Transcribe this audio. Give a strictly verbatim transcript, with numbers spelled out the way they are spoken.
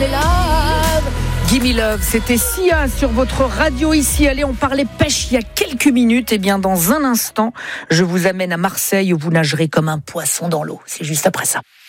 me love. Give me love, c'était Sia sur votre radio ici. Allez, on parlait pêche il y a quelques minutes. Et bien, dans un instant, je vous amène à Marseille où vous nagerez comme un poisson dans l'eau. C'est juste après ça.